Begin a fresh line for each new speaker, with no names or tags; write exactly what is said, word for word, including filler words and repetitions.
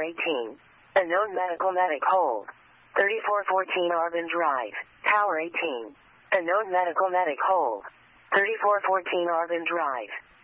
eighteen. Unknown medical medic hold. thirty-four fourteen Arbin Drive, Tower eighteen. Unknown medical medic hold. thirty-four fourteen Arbin Drive.